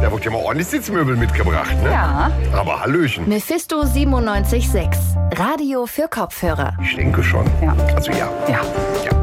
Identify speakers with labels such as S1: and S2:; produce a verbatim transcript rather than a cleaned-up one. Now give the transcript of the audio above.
S1: Da wird ja mal ordentlich Sitzmöbel mitgebracht, ne?
S2: Ja.
S1: Aber Hallöchen.
S3: Mephisto siebenundneunzig Komma sechs. Radio für Kopfhörer.
S1: Ich denke schon.
S2: Ja.
S1: Also ja.
S2: Ja.
S1: Ja.